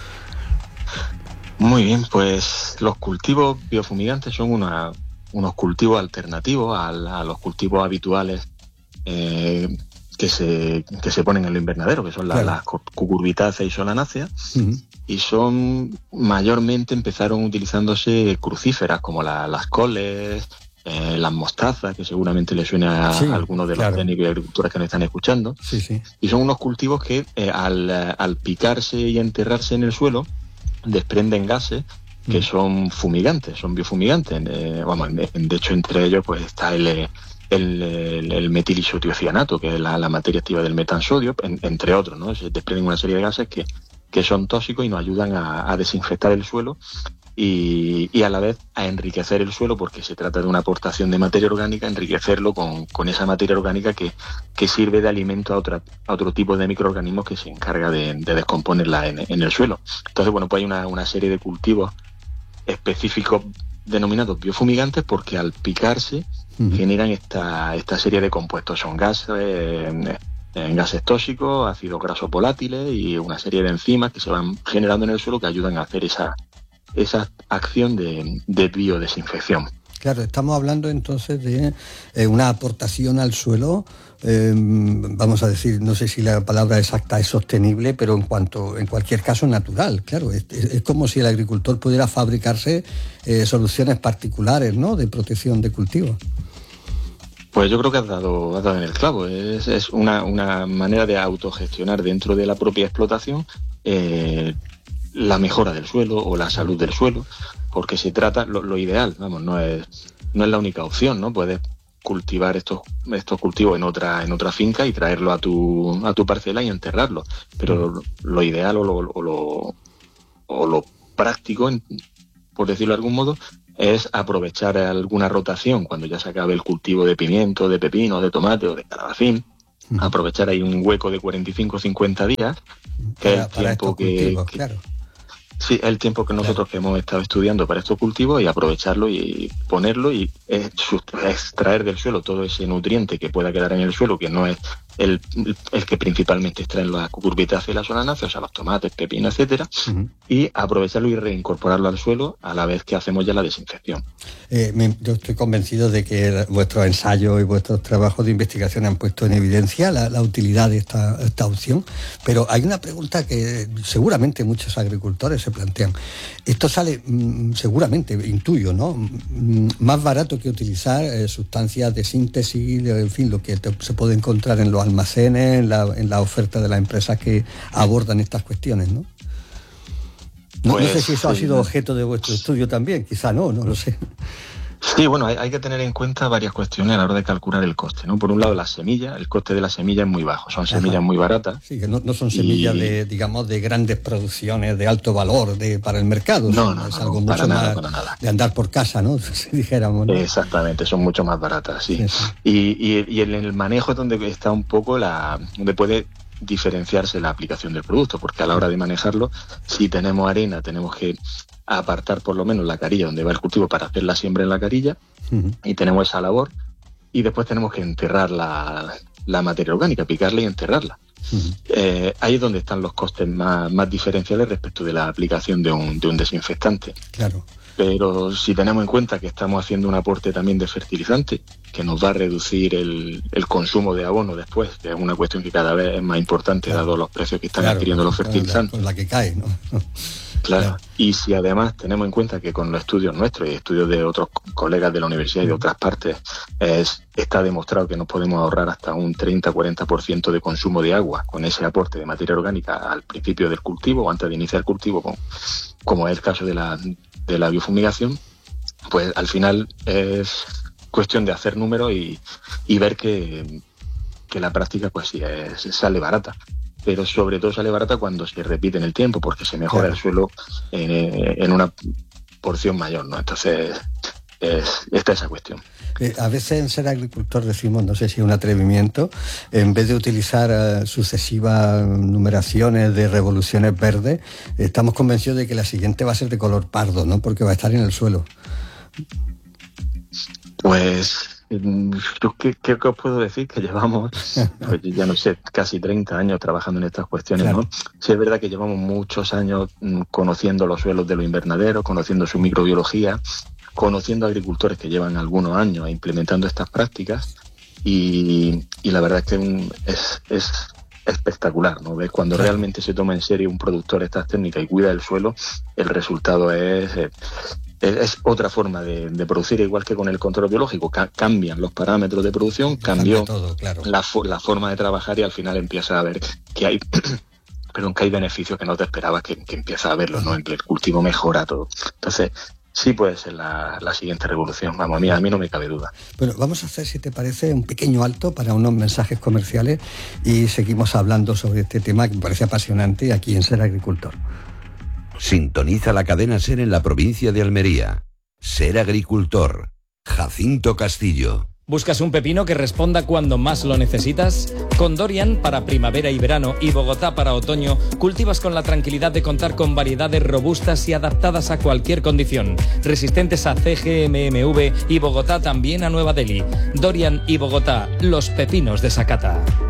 Muy bien, pues los cultivos biofumigantes son una, unos cultivos alternativos a, a los cultivos habituales eh, que se que se ponen en el invernadero, que son la, claro. las cucurbitáceas y solanáceas, uh-huh. y son mayormente empezaron utilizándose crucíferas como la, las coles, eh, las mostazas, que seguramente les suena a, sí, a algunos de los claro. técnicos de agricultura que nos están escuchando, sí, sí. y son unos cultivos que eh, al, al picarse y enterrarse en el suelo desprenden gases que uh-huh. son fumigantes, son biofumigantes, eh, vamos, de hecho entre ellos pues está el El, el, el metilisotiocianato, que es la, la materia activa del metansodio, en, entre otros, ¿no? Se desprenden una serie de gases que, que son tóxicos y nos ayudan a, a desinfectar el suelo y, y a la vez a enriquecer el suelo, porque se trata de una aportación de materia orgánica, enriquecerlo con, con esa materia orgánica que, que sirve de alimento a, otra, a otro tipo de microorganismos que se encarga de, de descomponerla en, en el suelo. Entonces, bueno, pues hay una, una serie de cultivos específicos denominados biofumigantes porque al picarse uh-huh. generan esta esta serie de compuestos, son gases, eh, en gases tóxicos, ácidos grasos volátiles y una serie de enzimas que se van generando en el suelo que ayudan a hacer esa, esa acción de, de biodesinfección. Claro, estamos hablando entonces de eh, una aportación al suelo, eh, vamos a decir, no sé si la palabra exacta es sostenible, pero en cuanto, en cualquier caso natural, claro. Es, es como si el agricultor pudiera fabricarse eh, soluciones particulares, ¿no?, de protección de cultivos. Pues yo creo que has dado, has dado en el clavo. Es, es una, una manera de autogestionar dentro de la propia explotación eh, la mejora del suelo o la salud del suelo, porque se trata, lo, lo ideal, vamos, no es, no es la única opción, ¿no? Puedes cultivar estos, estos cultivos en otra, en otra finca y traerlo a tu, a tu parcela y enterrarlo. Pero lo, lo ideal o lo, o lo, o lo práctico, en, por decirlo de algún modo, es aprovechar alguna rotación cuando ya se acabe el cultivo de pimiento, de pepino, de tomate o de calabacín. Uh-huh. Aprovechar ahí un hueco de cuarenta y cinco a cincuenta días, que es el tiempo que, cultivos, que claro. Sí, el tiempo que nosotros claro. que hemos estado estudiando para estos cultivos, y aprovecharlo y ponerlo y extraer del suelo todo ese nutriente que pueda quedar en el suelo, que no es el, el que principalmente extraen las cucurbitáceas y las solanáceas, o sea, los tomates, pepinos, etcétera, uh-huh. y aprovecharlo y reincorporarlo al suelo a la vez que hacemos ya la desinfección. Eh, me, yo estoy convencido de que vuestros ensayos y vuestros trabajos de investigación han puesto en evidencia la, la utilidad de esta, esta opción, pero hay una pregunta que seguramente muchos agricultores se plantean. Esto sale, mmm, seguramente, intuyo, ¿no?, mmm, más barato que utilizar eh, sustancias de síntesis, en fin, lo que te, se puede encontrar en los almacenes, en la, en la oferta de las empresas que abordan estas cuestiones, ¿no? No, pues, no sé si eso ha sido objeto de vuestro estudio también, quizá no, no lo sé. Sí, bueno, hay, hay que tener en cuenta varias cuestiones a la hora de calcular el coste, ¿no? Por un lado, la semilla, el coste de la semilla es muy bajo, son semillas Ajá. muy baratas. Sí, que no, no son semillas y... de, digamos, de grandes producciones, de alto valor de, para el mercado. No, no, es no, algo no, mucho para más nada, para nada. De andar por casa, ¿no? Si dijéramos, ¿no? Exactamente, son mucho más baratas, sí. sí, sí. Y, y, y en el manejo es donde está un poco la... donde puede diferenciarse la aplicación del producto, porque a la hora de manejarlo, si tenemos arena, tenemos que apartar por lo menos la carilla donde va el cultivo para hacer la siembra en la carilla, uh-huh. y tenemos esa labor, y después tenemos que enterrar la, la materia orgánica, picarla y enterrarla. Uh-huh. Eh, ahí es donde están los costes más, más diferenciales respecto de la aplicación de un, de un desinfectante. Claro. Pero si tenemos en cuenta que estamos haciendo un aporte también de fertilizante, que nos va a reducir el, el consumo de abono después, que es una cuestión que cada vez es más importante, claro. dado los precios que están claro, adquiriendo los fertilizantes. Con la, con la que cae, ¿no? Claro. claro, y si además tenemos en cuenta que con los estudios nuestros y estudios de otros colegas de la universidad y de otras partes, es, está demostrado que nos podemos ahorrar hasta un treinta a cuarenta por ciento de consumo de agua con ese aporte de materia orgánica al principio del cultivo o antes de iniciar el cultivo, como, como es el caso de la, de la biofumigación, pues al final es cuestión de hacer números y, y ver que, que la práctica pues sí es, sale barata. Pero sobre todo sale barata cuando se repite en el tiempo, porque se mejora claro. el suelo en, en una porción mayor, ¿no? Entonces, es, está esa cuestión. Eh, a veces en Ser Agricultor decimos, no sé si es un atrevimiento, en vez de utilizar uh, sucesivas numeraciones de revoluciones verdes, estamos convencidos de que la siguiente va a ser de color pardo, ¿no? Porque va a estar en el suelo. Pues... ¿Qué, qué, ¿Qué os puedo decir? Que llevamos, pues ya no sé, casi treinta años trabajando en estas cuestiones, claro. ¿no? Sí, es verdad que llevamos muchos años conociendo los suelos de los invernaderos, conociendo su microbiología, conociendo agricultores que llevan algunos años implementando estas prácticas y, y la verdad es que es, es espectacular, ¿no? ¿Ves? Cuando claro. realmente se toma en serio un productor estas técnicas y cuida el suelo, el resultado es... es Es otra forma de, de producir, igual que con el control biológico. Ca- cambian los parámetros de producción, cambió todo, claro. la, fo- la forma de trabajar y al final empieza a ver que hay perdón, que hay beneficios que no te esperabas, que, que empieza a verlos, ¿no? El cultivo mejora todo. Entonces, sí puede ser la, la siguiente revolución. Vamos, a mí, a mí no me cabe duda. Bueno, vamos a hacer, si te parece, un pequeño alto para unos mensajes comerciales y seguimos hablando sobre este tema que me parece apasionante aquí en Ser Agricultor. Sintoniza la cadena SER en la provincia de Almería. Ser Agricultor. Jacinto Castillo. ¿Buscas un pepino que responda cuando más lo necesitas? Con Dorian para primavera y verano y Bogotá para otoño, cultivas con la tranquilidad de contar con variedades robustas y adaptadas a cualquier condición, resistentes a C G M M V y Bogotá también a Nueva Delhi. Dorian y Bogotá, los pepinos de Sakata.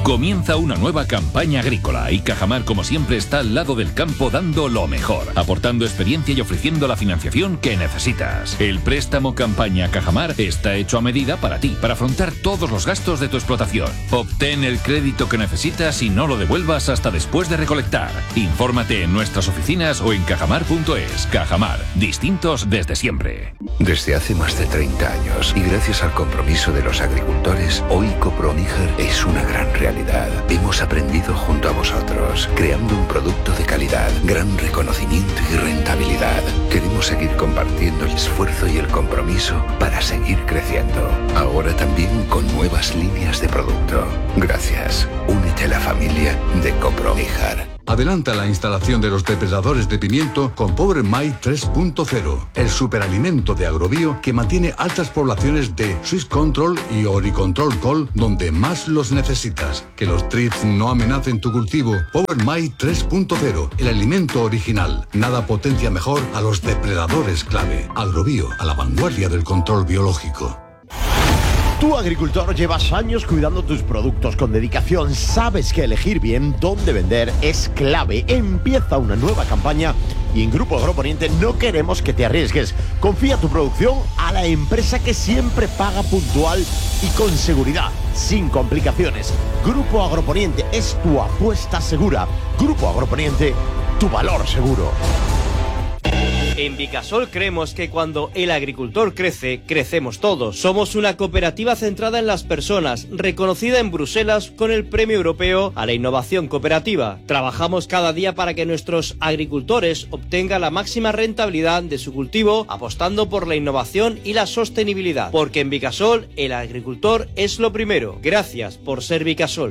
Comienza una nueva campaña agrícola y Cajamar, como siempre, está al lado del campo dando lo mejor, aportando experiencia y ofreciendo la financiación que necesitas. El préstamo campaña Cajamar está hecho a medida para ti, para afrontar todos los gastos de tu explotación. Obtén el crédito que necesitas y no lo devuelvas hasta después de recolectar. Infórmate en nuestras oficinas o en cajamar punto es. Cajamar, distintos desde siempre. Desde hace más de treinta años y gracias al compromiso de los agricultores, hoy Coproníger es una gran realidad. Hemos aprendido junto a vosotros, creando un producto de calidad, gran reconocimiento y rentabilidad. Queremos seguir compartiendo el esfuerzo y el compromiso para seguir creciendo. Ahora también con nuevas líneas de producto. Gracias. Únete a la familia de Coproníger. Adelanta la instalación de los depredadores de pimiento con Power Mite tres punto cero, el superalimento de Agrobio que mantiene altas poblaciones de Swiss Control y Oricontrol Col donde más los necesitas. Que los trips no amenacen tu cultivo. Power Mite tres punto cero, el alimento original. Nada potencia mejor a los depredadores clave. Agrobio, a la vanguardia del control biológico. Tú, agricultor, llevas años cuidando tus productos con dedicación. Sabes que elegir bien dónde vender es clave. Empieza una nueva campaña y en Grupo Agroponiente no queremos que te arriesgues. Confía tu producción a la empresa que siempre paga puntual y con seguridad, sin complicaciones. Grupo Agroponiente es tu apuesta segura. Grupo Agroponiente, tu valor seguro. En Vicasol creemos que cuando el agricultor crece, crecemos todos. Somos una cooperativa centrada en las personas, reconocida en Bruselas con el Premio Europeo a la Innovación Cooperativa. Trabajamos cada día para que nuestros agricultores obtengan la máxima rentabilidad de su cultivo, apostando por la innovación y la sostenibilidad. Porque en Vicasol, el agricultor es lo primero. Gracias por ser Vicasol.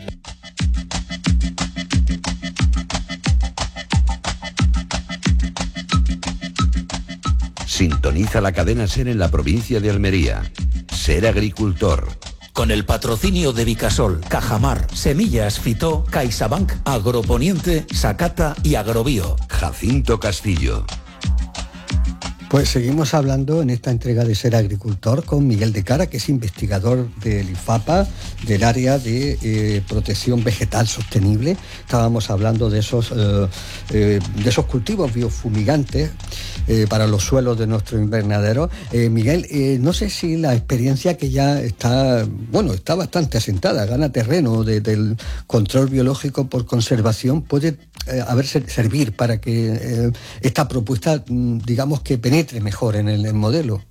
Sintoniza la cadena SER en la provincia de Almería. Ser agricultor. Con el patrocinio de Vicasol, Cajamar, Semillas Fitó, CaixaBank, Agroponiente, Sakata y Agrobio. Jacinto Castillo. Pues seguimos hablando en esta entrega de Ser Agricultor con Miguel de Cara, que es investigador del IFAPA, del área de eh, protección vegetal sostenible. Estábamos hablando de esos, eh, eh, de esos cultivos biofumigantes eh, para los suelos de nuestro invernadero. Eh, Miguel, eh, no sé si la experiencia que ya está, bueno, está bastante asentada, gana terreno de, del control biológico por conservación, puede eh, haber servir para que eh, esta propuesta, digamos, que penetre mejor en el, el modelo.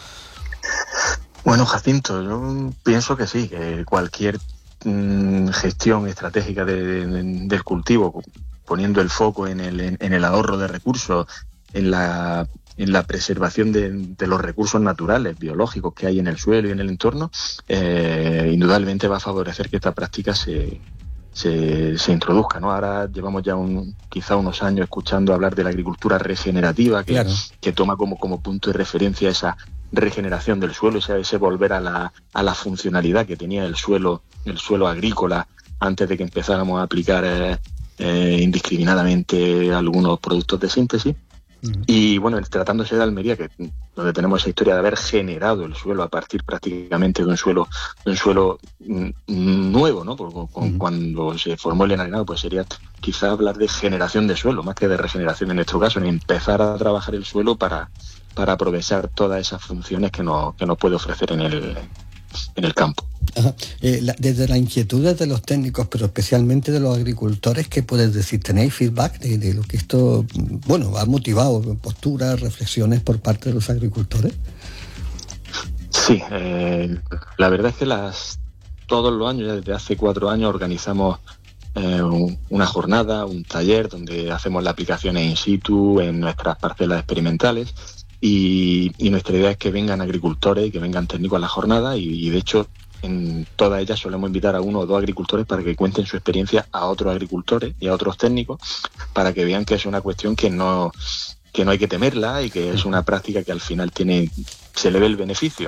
Bueno, Jacinto, yo pienso que sí, que cualquier mmm, gestión estratégica de, de, del cultivo, poniendo el foco en el, en, en el ahorro de recursos, en la, en la preservación de, de los recursos naturales, biológicos que hay en el suelo y en el entorno, eh, indudablemente va a favorecer que esta práctica se... Se, se introduzca, ¿no? Ahora llevamos ya un, quizá unos años escuchando hablar de la agricultura regenerativa, que, claro. que toma como, como punto de referencia esa regeneración del suelo, ese, ese volver a la, a la funcionalidad que tenía el suelo, el suelo agrícola antes de que empezáramos a aplicar eh, eh, indiscriminadamente algunos productos de síntesis. Y bueno, tratándose de Almería, que donde tenemos esa historia de haber generado el suelo a partir prácticamente de un suelo de un suelo nuevo, ¿no? Porque con, uh-huh. cuando se formó el enharinado, pues sería quizá hablar de generación de suelo, más que de regeneración en nuestro caso, en empezar a trabajar el suelo para, para aprovechar todas esas funciones que nos, que nos puede ofrecer en el, en el campo. Ajá. Eh, la, desde las inquietudes de los técnicos, pero especialmente de los agricultores, ¿qué puedes decir? ¿Tenéis feedback de, de lo que esto, bueno, ha motivado posturas, reflexiones por parte de los agricultores? Sí, eh, la verdad es que las todos los años, ya desde hace cuatro años, organizamos eh, un, una jornada, un taller donde hacemos las aplicaciones in situ en nuestras parcelas experimentales. Y, y nuestra idea es que vengan agricultores y que vengan técnicos a la jornada y, y de hecho en todas ellas solemos invitar a uno o dos agricultores para que cuenten su experiencia a otros agricultores y a otros técnicos para que vean que es una cuestión que no que no hay que temerla y que es una práctica que al final tiene se le ve el beneficio.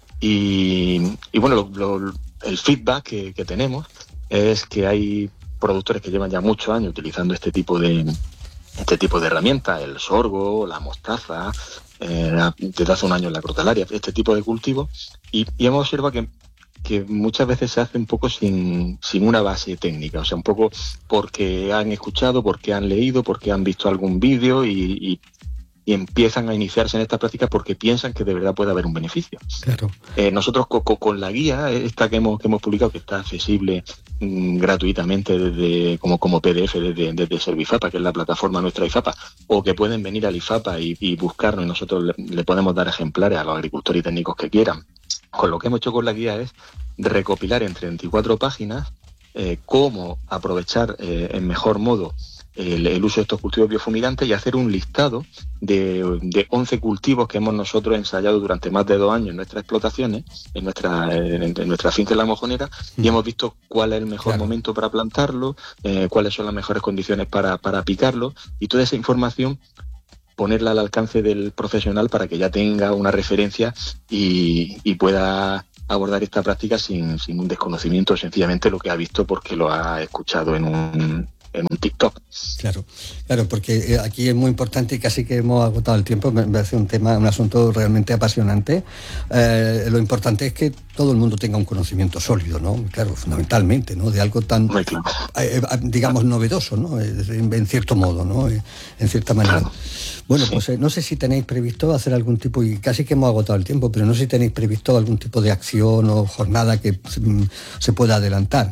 Y, y bueno, lo, lo, el feedback que, que tenemos es que hay productores que llevan ya muchos años utilizando este tipo de este tipo de herramientas, el sorgo, la mostaza, eh, desde hace un año la crotalaria, este tipo de cultivos, y, y hemos observado que, que muchas veces se hace un poco sin, sin una base técnica, o sea, un poco porque han escuchado, porque han leído, porque han visto algún vídeo y, y, y empiezan a iniciarse en estas prácticas porque piensan que de verdad puede haber un beneficio. Claro. Eh, nosotros co, co, con la guía esta que hemos, que hemos publicado, que está accesible mmm, gratuitamente desde como, como P D F desde, desde Servifapa, que es la plataforma nuestra IFAPA, o que pueden venir al IFAPA y, y buscarnos y nosotros le, le podemos dar ejemplares a los agricultores y técnicos que quieran. Con lo que hemos hecho con la guía es recopilar en treinta y cuatro páginas eh, cómo aprovechar eh, en mejor modo el, el uso de estos cultivos biofumigantes y hacer un listado de, de once cultivos que hemos nosotros ensayado durante más de dos años en nuestras explotaciones, en nuestra, en, en nuestra finca en La Mojonera, mm. y hemos visto cuál es el mejor claro. momento para plantarlo, eh, cuáles son las mejores condiciones para, para picarlo, y toda esa información ponerla al alcance del profesional para que ya tenga una referencia y, y pueda abordar esta práctica sin, sin un desconocimiento, sencillamente lo que ha visto porque lo ha escuchado en un, en un TikTok. Claro, claro, porque aquí es muy importante y casi que hemos agotado el tiempo, me parece un tema, un asunto realmente apasionante. Eh, lo importante es que todo el mundo tenga un conocimiento sólido, ¿no? Claro, fundamentalmente, ¿no? De algo tan, eh, digamos, novedoso, ¿no? En, en cierto modo, ¿no? En cierta manera. Claro. Bueno, pues eh, no sé si tenéis previsto hacer algún tipo, y casi que hemos agotado el tiempo, pero no sé si tenéis previsto algún tipo de acción o jornada que mm, se pueda adelantar.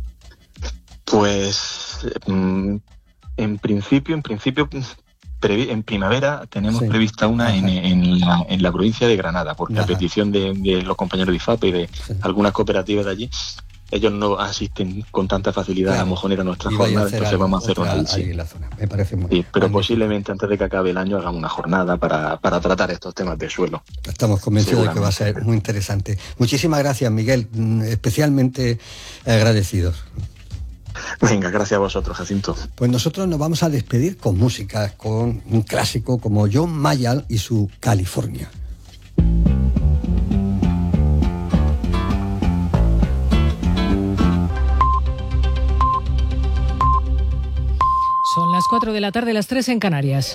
Pues mm, en principio, en principio, previ- en primavera tenemos sí. prevista una en, en, la, en la provincia de Granada, porque Ajá. a petición de, de los compañeros de IFAPA y de sí. algunas cooperativas de allí, ellos no asisten con tanta facilidad claro. a Mojonera a nuestras jornadas, entonces algo, vamos a hacer una ahí en la zona. Me parece muy sí, pero posiblemente antes de que acabe el año hagamos una jornada para, para tratar estos temas de suelo. Estamos convencidos de que va a ser muy interesante. Muchísimas gracias, Miguel, especialmente agradecidos. Venga, gracias a vosotros, Jacinto. Pues nosotros nos vamos a despedir con música, con un clásico como John Mayall y su California. Son las cuatro de la tarde, las tres en Canarias.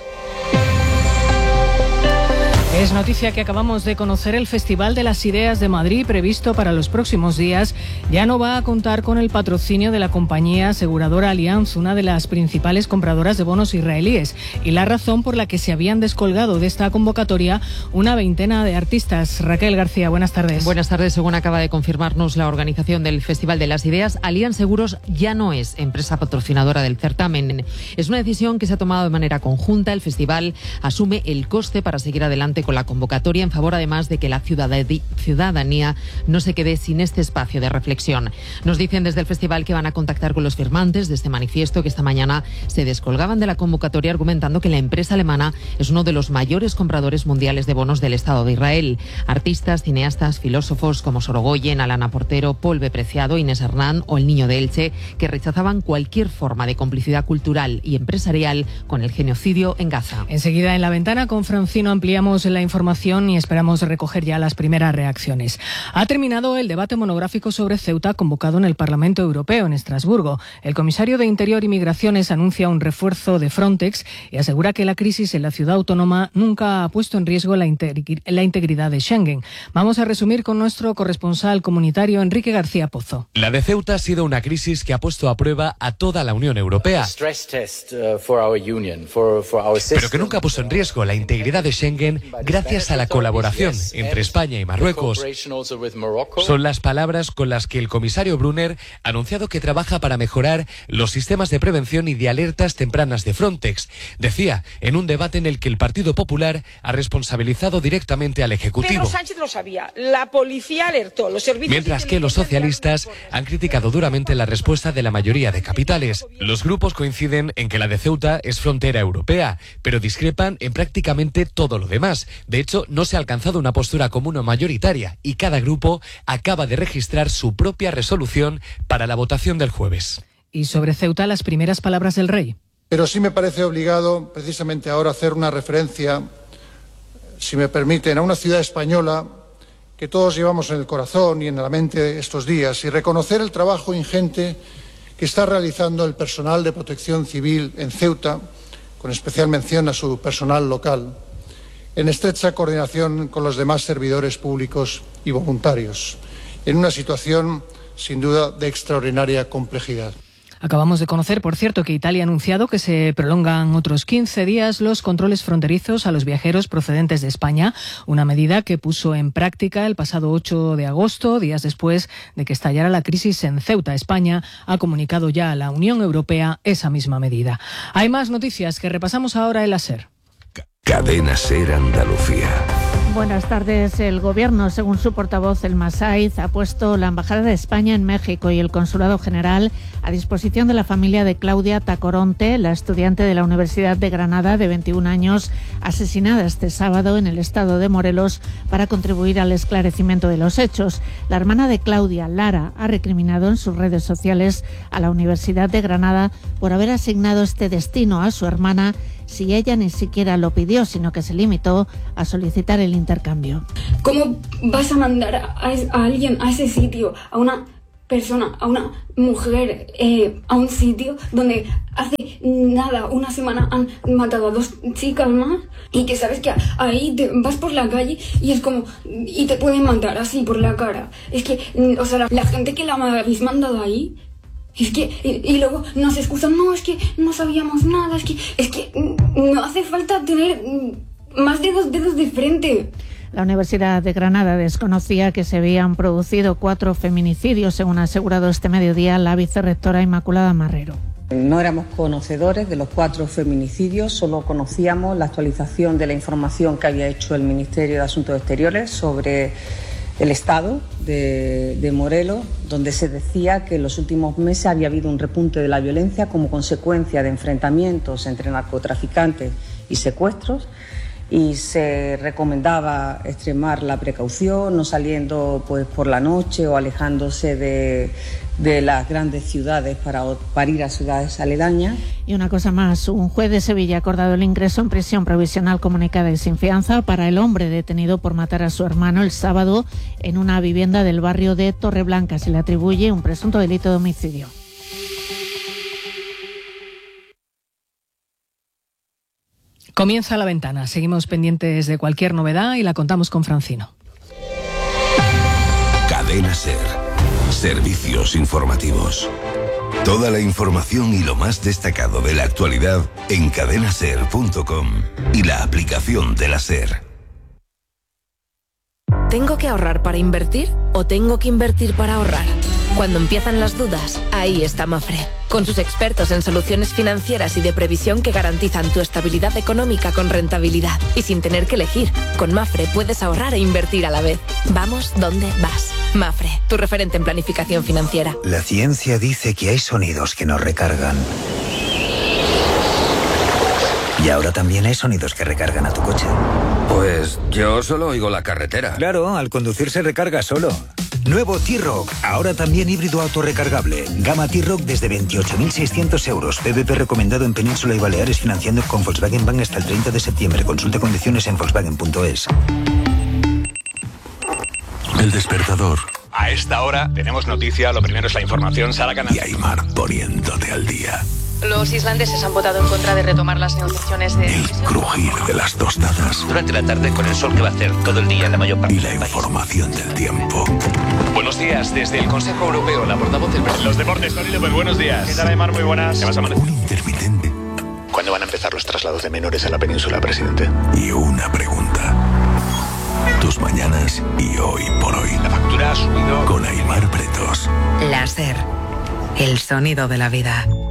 Es noticia que acabamos de conocer: el Festival de las Ideas de Madrid, previsto para los próximos días, ya no va a contar con el patrocinio de la compañía aseguradora Allianz, una de las principales compradoras de bonos israelíes, y la razón por la que se habían descolgado de esta convocatoria una veintena de artistas. Raquel García, buenas tardes. Buenas tardes. Según acaba de confirmarnos la organización del Festival de las Ideas, Allianz Seguros ya no es empresa patrocinadora del certamen. Es una decisión que se ha tomado de manera conjunta. El festival asume el coste para seguir adelante con la convocatoria, en favor además de que la ciudadanía no se quede sin este espacio de reflexión. Nos dicen desde el festival que van a contactar con los firmantes de este manifiesto, que esta mañana se descolgaban de la convocatoria argumentando que la empresa alemana es uno de los mayores compradores mundiales de bonos del Estado de Israel. Artistas, cineastas, filósofos como Sorogoyen, Alana Portero, Paul B. Preciado, Inés Hernán o el Niño de Elche, que rechazaban cualquier forma de complicidad cultural y empresarial con el genocidio en Gaza. Enseguida en La Ventana con Francino ampliamos la información y esperamos recoger ya las primeras reacciones. Ha terminado el debate monográfico sobre Ceuta convocado en el Parlamento Europeo en Estrasburgo. El comisario de Interior y Migraciones anuncia un refuerzo de Frontex y asegura que la crisis en la ciudad autónoma nunca ha puesto en riesgo la, integri- la integridad de Schengen. Vamos a resumir con nuestro corresponsal comunitario Enrique García Pozo. La de Ceuta ha sido una crisis que ha puesto a prueba a toda la Unión Europea, pero que nunca puso en riesgo la integridad de Schengen gracias a la colaboración entre España y Marruecos. Son las palabras con las que el comisario Brunner ha anunciado que trabaja para mejorar los sistemas de prevención y de alertas tempranas de Frontex. Decía, en un debate en el que el Partido Popular ha responsabilizado directamente al Ejecutivo. Pedro Sánchez lo sabía, la policía alertó, los servicios... Mientras que los socialistas han criticado duramente la respuesta de la mayoría de capitales. Los grupos coinciden en que la de Ceuta es frontera europea, pero discrepan en prácticamente todo lo demás. De hecho, no se ha alcanzado una postura común o mayoritaria y cada grupo acaba de registrar su propia resolución para la votación del jueves. Y sobre Ceuta, las primeras palabras del rey. Pero sí me parece obligado, precisamente ahora, hacer una referencia, si me permiten, a una ciudad española que todos llevamos en el corazón y en la mente estos días, y reconocer el trabajo ingente que está realizando el personal de protección civil en Ceuta, con especial mención a su personal local, en estrecha coordinación con los demás servidores públicos y voluntarios. en una situación sin duda de extraordinaria complejidad. Acabamos de conocer, por cierto, que Italia ha anunciado que se prolongan otros quince días los controles fronterizos a los viajeros procedentes de España, una medida que puso en práctica el pasado ocho de agosto, días después de que estallara la crisis en Ceuta. España ha comunicado ya a la Unión Europea esa misma medida. Hay más noticias que repasamos ahora en la SER. Cadena SER Andalucía. Buenas tardes. El Gobierno, según su portavoz, Elma Saiz, ha puesto la Embajada de España en México y el Consulado General a disposición de la familia de Claudia Tacoronte, la estudiante de la Universidad de Granada de veintiún años, asesinada este sábado en el estado de Morelos, para contribuir al esclarecimiento de los hechos. La hermana de Claudia, Lara, ha recriminado en sus redes sociales a la Universidad de Granada por haber asignado este destino a su hermana, si ella ni siquiera lo pidió, sino que se limitó a solicitar el intercambio. ¿Cómo vas a mandar a, a alguien a ese sitio, a una persona, a una mujer, eh, a un sitio donde hace nada, una semana han matado a dos chicas más, y que sabes que ahí te vas por la calle y es como, y te pueden matar así por la cara? Es que, o sea, la, la gente que la habéis mandado ahí, es que, y, y luego nos excusan, no, es que no sabíamos nada, es que, es que no hace falta tener más de dos dedos de frente. La Universidad de Granada desconocía que se habían producido cuatro feminicidios, según ha asegurado este mediodía la vicerrectora Inmaculada Marrero. No éramos conocedores de los cuatro feminicidios, solo conocíamos la actualización de la información que había hecho el Ministerio de Asuntos Exteriores sobre el estado de, de Morelos, donde se decía que en los últimos meses había habido un repunte de la violencia como consecuencia de enfrentamientos entre narcotraficantes y secuestros, y se recomendaba extremar la precaución, no saliendo pues por la noche o alejándose de, de las grandes ciudades para, para ir a ciudades aledañas. Y una cosa más, un juez de Sevilla ha acordado el ingreso en prisión provisional comunicada y sin fianza para el hombre detenido por matar a su hermano el sábado en una vivienda del barrio de Torreblanca. Se le atribuye un presunto delito de homicidio. Comienza La Ventana. Seguimos pendientes de cualquier novedad y la contamos con Francino. Cadena SER. Servicios informativos. Toda la información y lo más destacado de la actualidad en cadena ser punto com y la aplicación de la SER. ¿Tengo que ahorrar para invertir o tengo que invertir para ahorrar? Cuando empiezan las dudas, ahí está Mafre, con sus expertos en soluciones financieras y de previsión que garantizan tu estabilidad económica con rentabilidad y sin tener que elegir. Con Mafre puedes ahorrar e invertir a la vez. Vamos donde vas. Mafre, tu referente en planificación financiera. La ciencia dice que hay sonidos que nos recargan. Y ahora también hay sonidos que recargan a tu coche. Pues yo solo oigo la carretera. Claro, al conducir se recarga solo. Nuevo T-Roc, ahora también híbrido autorrecargable. Gama T-Roc desde veintiocho mil seiscientos euros. P V P recomendado en Península y Baleares, financiando con Volkswagen Bank hasta el treinta de septiembre. Consulta condiciones en volkswagen punto es. El despertador. A esta hora tenemos noticia, lo primero es la información, Sara Canal. Y Aymar poniéndote al día. Los islandeses han votado en contra de retomar las negociaciones de... El crujir de las tostadas. Durante la tarde con el sol que va a hacer todo el día en la mayor parte y la información del tiempo. Buenos días, desde el Consejo Europeo, la portavoz del... Los deportes, Tony López, buenos días. ¿Qué tal, Aymar? Muy buenas. ¿Qué vas a amanecer? Un intermitente. ¿Cuándo van a empezar los traslados de menores a la península, presidente? Y una pregunta. Tus mañanas y hoy por hoy. La factura ha subido. Con Aymar Pretos. La SER, el sonido de la vida.